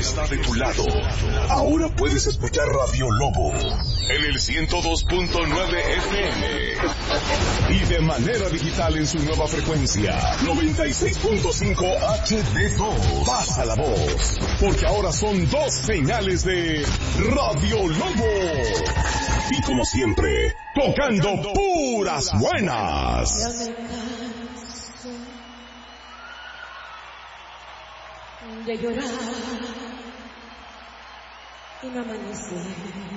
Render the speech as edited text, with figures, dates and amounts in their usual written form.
está de tu lado. Ahora puedes escuchar Radio Lobo en el 102.9 FM y de manera digital en su nueva frecuencia 96.5 HD2. Pasa la voz, porque ahora son 2 señales de Radio Lobo. Y como siempre, tocando puras buenas. Ya me canso de llorar y no amanecer.